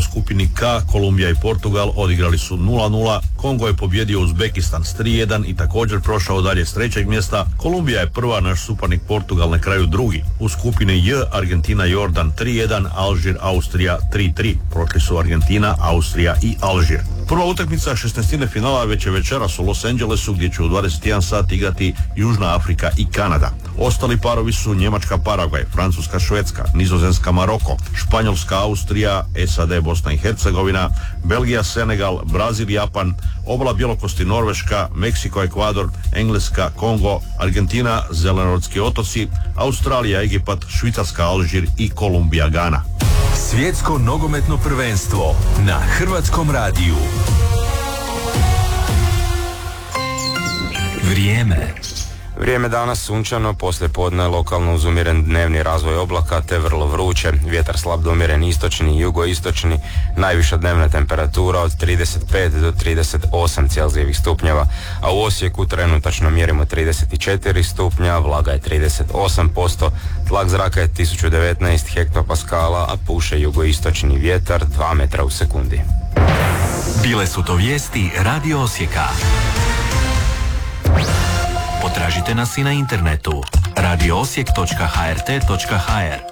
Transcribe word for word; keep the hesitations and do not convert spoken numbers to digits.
u skupini K, Kolumbija i Portugal odigrali su nula nula, Kongo je pobjedio Uzbekistan s tri jedan i također prošao dalje s trećeg mjesta. Kolumbija je prva, naš suparnik Portugal na kraju drugi. U skupini J, Argentina Jordan tri jedan, Alžir Austrija tri tri. Prošli su Argentina, Austrija i Alžir. Prva utakmica šesnaestine finala već je večeras u Los Angelesu, gdje će u dvadeset jedan sat igrati Južna Afrika i Kanada. Ostali parovi su Njemačka Paragvaj, Francuska Švedska, Nizozemska Maroko, Španjolska Austrija, S A D Bosna i Hercegovina, Belgija Senegal, Brazil Japan, Obala Bjelokosti Norveška, Meksiko Ekvador, Engleska Kongo, Argentina Zelenortski otoci, Australija Egipat, Švicarska Alžir i Kolumbija Gana. Svjetsko nogometno prvenstvo na Hrvatskom radiju. Vrijeme. Vrijeme danas sunčano, poslije podne lokalno uz umjeren dnevni razvoj oblaka te vrlo vruće, vjetar slab do umjeren istočni i jugoistočni, najviša dnevna temperatura od trideset pet do trideset osam celzijevih stupnjeva, a u Osijeku trenutačno mjerimo trideset četiri stupnja, vlaga je trideset osam posto, tlak zraka je tisuću devetnaest hektopaskala, a puše jugoistočni vjetar dva metra u sekundi. Bile su to vijesti Radio Osijeka. Potražite nas i na internetu radio osijek točka h r t točka h r.